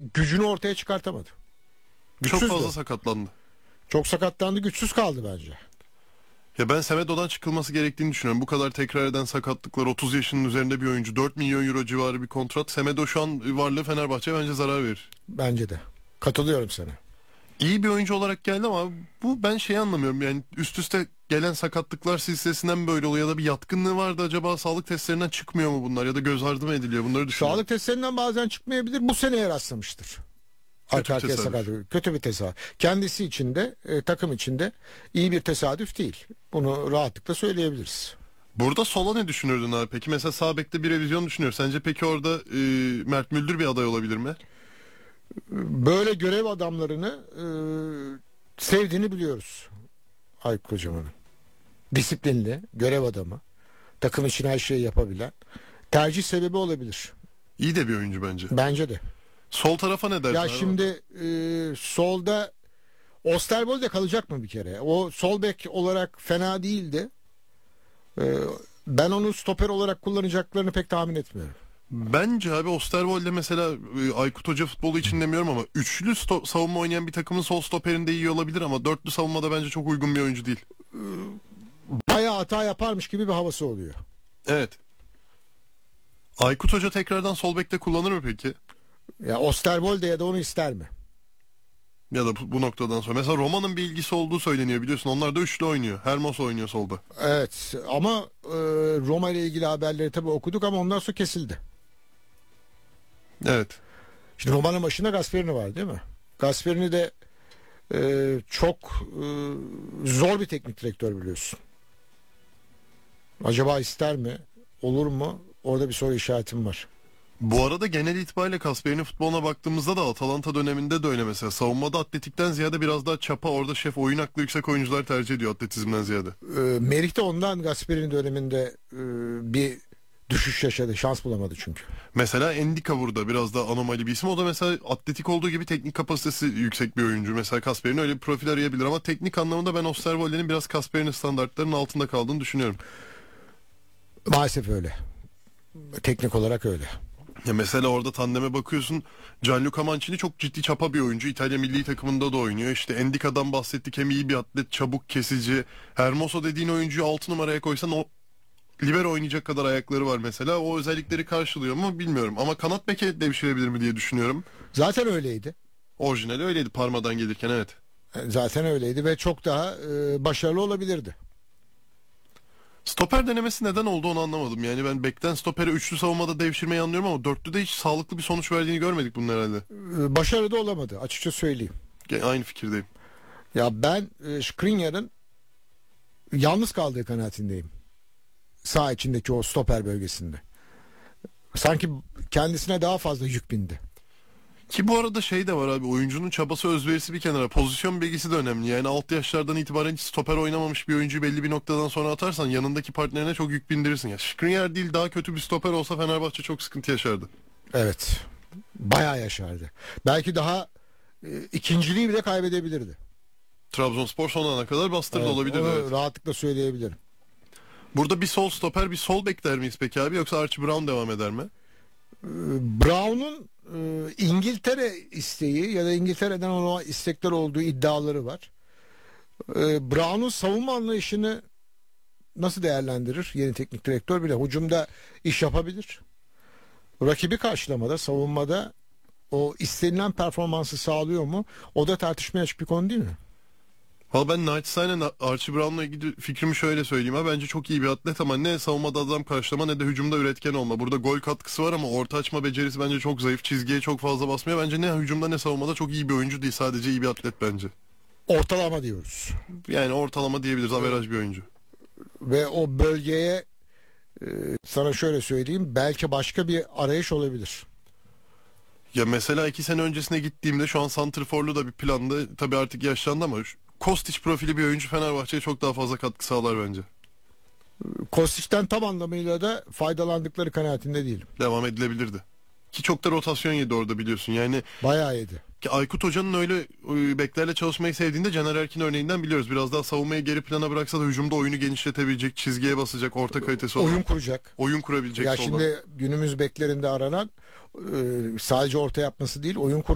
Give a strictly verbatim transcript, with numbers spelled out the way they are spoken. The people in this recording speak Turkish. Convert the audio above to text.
gücünü ortaya çıkartamadı. Çok Güçsüzdü. fazla sakatlandı. Çok sakatlandı, güçsüz kaldı bence. Ya ben Semedo'dan çıkılması gerektiğini düşünüyorum. Bu kadar tekrar eden sakatlıklar, otuz yaşının üzerinde bir oyuncu, dört milyon euro civarı bir kontrat. Semedo şu an varlığı Fenerbahçe'ye bence zarar verir. Bence de. Katılıyorum sana. İyi bir oyuncu olarak geldi ama bu ben şeyi anlamıyorum. Yani üst üste gelen sakatlıklar silsilesinden böyle oluyor ya da bir yatkınlığı vardı, acaba sağlık testlerinden çıkmıyor mu bunlar ya da göz ardı mı ediliyor, bunları düşünüyorum. Sağlık testlerinden bazen çıkmayabilir. Bu seneye rastlamıştır. Arka arkaya sakat. Kötü bir tesadüf. Kendisi için de e, takım için de iyi bir tesadüf değil. Bunu rahatlıkla söyleyebiliriz. Burada sola ne düşünürdün abi? Peki mesela sağ bekte bir revizyon düşünüyor. Sence peki orada e, Mert Müldür bir aday olabilir mi? Böyle görev adamlarını e, sevdiğini biliyoruz. Aykut Kocaman'ın. Disiplinli, görev adamı. Takım için her şeyi yapabilen. Tercih sebebi olabilir. İyi de bir oyuncu bence. Bence de. Sol tarafa ne dersin? Ya abi? şimdi e, solda Osterwolde kalacak mı bir kere? O sol bek olarak fena değildi. E, ben onu stoper olarak kullanacaklarını pek tahmin etmiyorum. Bence abi Osterwolde mesela e, Aykut Hoca futbolu için demiyorum ama üçlü sto- savunma oynayan bir takımın sol stoperinde iyi olabilir ama dörtlü savunmada bence çok uygun bir oyuncu değil. Bayağı hata yaparmış gibi bir havası oluyor. Evet. Aykut Hoca tekrardan sol bekte kullanır mı peki? Ya Osterwolde ya da onu ister mi? Ya da bu, bu noktadan sonra. Mesela Roma'nın bir ilgisi olduğu söyleniyor, biliyorsun. Onlar da üçlü oynuyor. Hermoso oynuyor solda. Evet ama e, Roma ile ilgili haberleri tabii okuduk ama ondan sonra kesildi. Evet. Şimdi Roma'nın başında Gasperini var değil mi? Gasperini de e, çok e, zor bir teknik direktör biliyorsun. Acaba ister mi? Olur mu? Orada bir soru işaretim var. Bu arada genel itibariyle Kasper'in futboluna baktığımızda da Atalanta döneminde de öyle mesela. Savunmada atletikten ziyade biraz daha çapa, orada şef oyun aklı yüksek oyuncular tercih ediyor atletizmden ziyade. E, Merih de ondan Gasperini döneminde e, bir düşüş yaşadı. Şans bulamadı çünkü. Mesela Endika burada biraz daha anomali bir isim. O da mesela atletik olduğu gibi teknik kapasitesi yüksek bir oyuncu. Mesela Kasper'in öyle bir profil arayabilir ama teknik anlamında ben Osterwolde'nin biraz Kasper'in standartlarının altında kaldığını düşünüyorum. Maalesef öyle. Teknik olarak öyle. Ya mesela orada tandeme bakıyorsun. Gianluca Mancini çok ciddi çapa bir oyuncu. İtalya milli takımında da oynuyor. İşte Endica'dan bahsettik, hem iyi bir atlet, çabuk, kesici. Hermoso dediğin oyuncuyu altı numaraya koysan o libero oynayacak kadar ayakları var mesela. O özellikleri karşılıyor mu bilmiyorum. Ama kanat beke devşirebilir mi diye düşünüyorum. Zaten öyleydi. Orijinali öyleydi Parma'dan gelirken, evet. Zaten öyleydi ve çok daha e, başarılı olabilirdi. Stoper denemesi neden oldu onu anlamadım. Yani ben bekten stopere üçlü savunmada devşirmeyi anlıyorum ama dörtlüde hiç sağlıklı bir sonuç verdiğini görmedik bunun herhalde. E, başarılı da olamadı açıkça söyleyeyim. Aynı fikirdeyim. Ya ben e, Skriniar'ın yalnız kaldığı kanaatindeyim. Sağ içindeki o stoper bölgesinde. Sanki kendisine daha fazla yük bindi. Ki bu arada şey de var abi, oyuncunun çabası, özverisi bir kenara, pozisyon bilgisi de önemli. Yani altı yaşlardan itibaren hiç stoper oynamamış bir oyuncuyu belli bir noktadan sonra atarsan yanındaki partnerine çok yük bindirirsin. Ya Skriniar değil, daha kötü bir stoper olsa Fenerbahçe çok sıkıntı yaşardı. Evet. Bayağı yaşardı. Belki daha e, ikinciliği bile kaybedebilirdi. Trabzonspor son ana kadar bastırdı, Evet, olabilir. onu Evet. rahatlıkla söyleyebilirim. Burada bir sol stoper, bir sol bek der miyiz peki abi, yoksa Archie Brown devam eder mi? Brown'un e, İngiltere isteği ya da İngiltere'den ona istekler olduğu iddiaları var. E, Brown'un savunma anlayışını nasıl değerlendirir yeni teknik direktör bile? Hücumda iş yapabilir. Rakibi karşılamada, savunmada o istenilen performansı sağlıyor mu? O da tartışmaya açık bir konu değil mi? Valla ben naçizane Archie Brown'la ilgili fikrimi şöyle söyleyeyim ha. Bence çok iyi bir atlet ama ne savunmada adam karşılama ne de hücumda üretken olma. Burada gol katkısı var ama orta açma becerisi bence çok zayıf. Çizgiye çok fazla basmıyor. Bence ne hücumda ne savunmada çok iyi bir oyuncu değil. Sadece iyi bir atlet bence. Ortalama diyoruz. Yani ortalama diyebiliriz. Averaj bir oyuncu. Ve o bölgeye e, sana şöyle söyleyeyim, belki başka bir arayış olabilir. Ya mesela iki sene öncesine gittiğimde şu an santrforlu da bir plandı. Tabii artık yaşlandı ama Kostić profili bir oyuncu Fenerbahçe'ye çok daha fazla katkı sağlar bence. Kostić'ten tam anlamıyla da faydalandıkları kanaatinde değilim. Devam edilebilirdi. Ki çok da rotasyon yedi orada, biliyorsun. Yani bayağı yedi. Ki Aykut Hoca'nın öyle e, beklerle çalışmayı sevdiğinde Caner Erkin örneğinden biliyoruz. Biraz daha savunmayı geri plana bıraksa da hücumda oyunu genişletebilecek, çizgiye basacak, orta kalitesi olan. Oyun kuracak. Oyun kurabilecek. Ya solda. şimdi günümüz beklerinde aranan e, sadece orta yapması değil, oyun kur